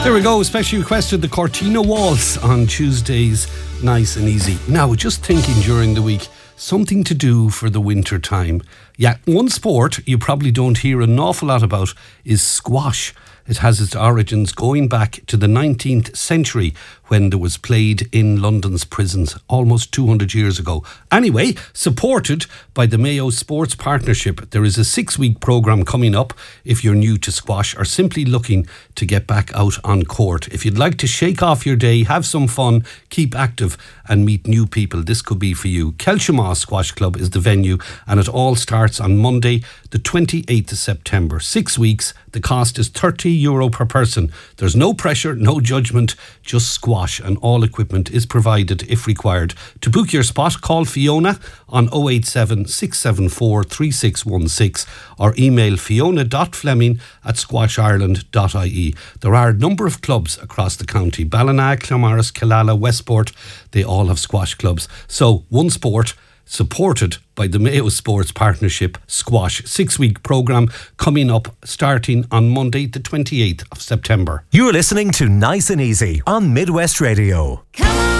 There we go, specially requested the Cortina Waltz on Tuesdays, nice and easy. Now, just thinking during the week, something to do for the winter time. Yeah, one sport you probably don't hear an awful lot about is squash. It has its origins going back to the 19th century when there was played in London's prisons almost 200 years ago. Anyway, supported by the Mayo Sports Partnership, there is a 6-week programme coming up if you're new to squash or simply looking to get back out on court. If you'd like to shake off your day, have some fun, keep active and meet new people, this could be for you. Kelshamaw Squash Club is the venue and it all starts on Monday, the 28th of September. 6 weeks, the cost is €30 per person. There's no pressure, no judgment, just squash, and all equipment is provided if required. To book your spot, call Fiona on 087 674 3616 or email fiona.fleming@squashireland.ie. There are a number of clubs across the county: Ballina, Clamorris, Killala, Westport. They all have squash clubs. So one sport, supported by the Mayo Sports Partnership, squash. 6-week programme coming up starting on Monday the 28th of September. You're listening to Nice and Easy on Midwest Radio.